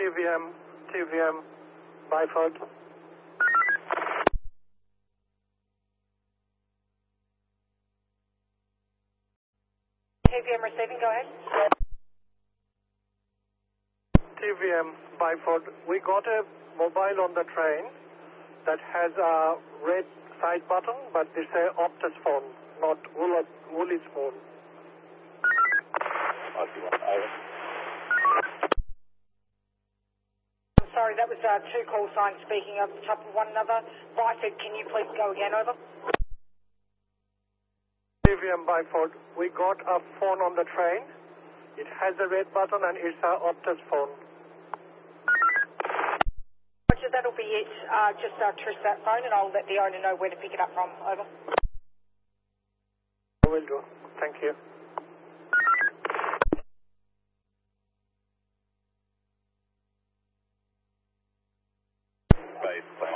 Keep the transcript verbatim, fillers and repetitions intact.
V M, T V M, Byford. T V M receiving, go ahead. T V M, Byford. We got a mobile on the train that has a red side button, but it's a Optus phone, not Woolies phone. I'm sorry, that was uh, two call signs speaking at the top of one another. Byford, can you please go again, over? T V M, Byford. We got a phone on the train. It has a red button and it's a Optus phone. Roger, that'll be it. Uh, just uh, trace that phone and I'll let the owner know where to pick it up from, over. I will do. Thank you. Base,